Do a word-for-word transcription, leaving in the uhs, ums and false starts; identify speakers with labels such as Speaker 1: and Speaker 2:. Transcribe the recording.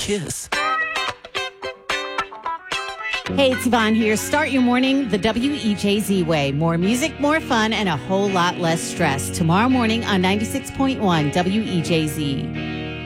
Speaker 1: Kiss.
Speaker 2: Hey, it's Yvonne here. Start your morning the W E J Z way. More music, more fun, and a whole lot less stress. Tomorrow morning on ninety-six point one W E J Z.